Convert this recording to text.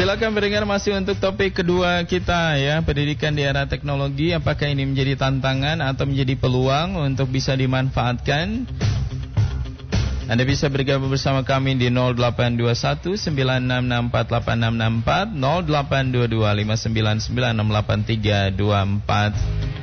Silakan pendengar, masih untuk topik kedua kita ya, pendidikan di era teknologi. Apakah ini menjadi tantangan atau menjadi peluang untuk bisa dimanfaatkan? Anda bisa bergabung bersama kami di 0821 9664864, 0822 599 68324.